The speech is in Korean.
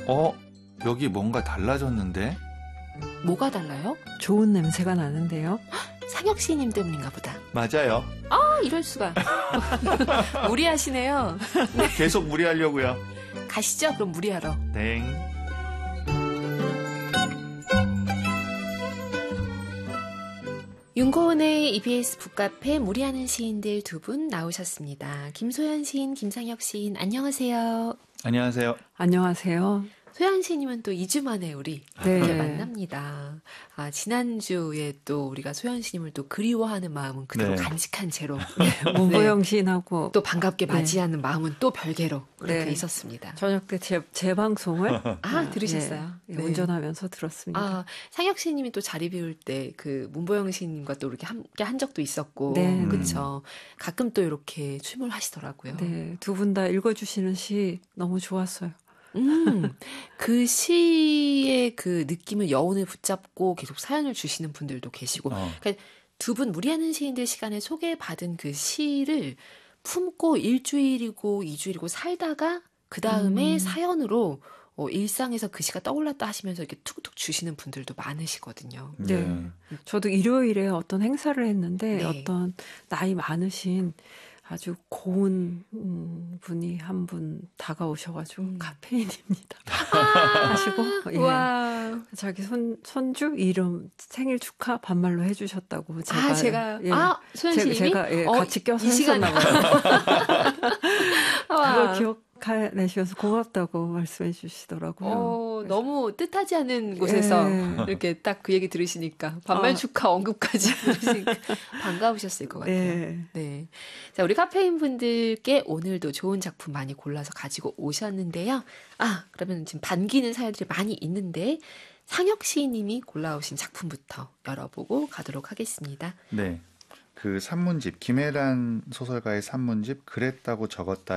여기 뭔가 달라졌는데? 뭐가 달라요? 좋은 냄새가 나는데요. 상혁 시인님 때문인가 보다. 맞아요. 이럴 수가. 무리하시네요. 계속 무리하려고요. 가시죠. 그럼 무리하러. 땡. 윤고은의 EBS 북카페 무리하는 시인들 두 분 나오셨습니다. 김소연 시인, 김상혁 시인, 안녕하세요. 안녕하세요. 안녕하세요. 소연 시인님은 또 2주 만에 우리 이렇게 만납니다. 지난주에 또 우리가 소연 시인님을 또 그리워하는 마음은 그대로 간직한 채로 문보영 시인하고 또 반갑게 맞이하는 마음은 또 별개로 그렇게 있었습니다. 저녁 때 제 방송을 들으셨어요? 운전하면서 들었습니다. 상혁 시인님이 또 자리 비울 때 그 문보영 시인님과 또 이렇게 함께 한 적도 있었고 그렇죠. 가끔 또 이렇게 출몰하시더라고요. 네, 두 분 다 읽어주시는 시 너무 좋았어요. 그 시의 그 느낌을 여운을 붙잡고 계속 사연을 주시는 분들도 계시고 그러니까 두 분 무리하는 시인들 시간에 소개받은 그 시를 품고 일주일이고 2주일이고 살다가 그 다음에 사연으로 일상에서 그 시가 떠올랐다 하시면서 이렇게 툭툭 주시는 분들도 많으시거든요. 네. 저도 일요일에 어떤 행사를 했는데 어떤 나이 많으신 아주 고운 분이 한 분 다가오셔가지고 카페인입니다 하시고 자기 손주 이름 생일 축하 반말로 해주셨다고 제가 소연씨님이? 제가 같이 껴서 했었나 봐요. 그걸 기억해내셔서 고맙다고 말씀해 주시더라고요. 너무 뜻하지 않은 곳에서 이렇게 딱 그 얘기 들으시니까 반말 축하 언급까지 들으시니까 반가우셨을 것 같아요. 네. 자, 우리 카페인 분들께 오늘도 좋은 작품 많이 골라서 가지고 오셨는데요. 그러면 지금 반기는 사연들이 많이 있는데 상혁 시인님이 골라오신 작품부터 열어보고 가도록 하겠습니다. 네. 그 산문집 김혜란 소설가의 산문집 그랬다고 적었다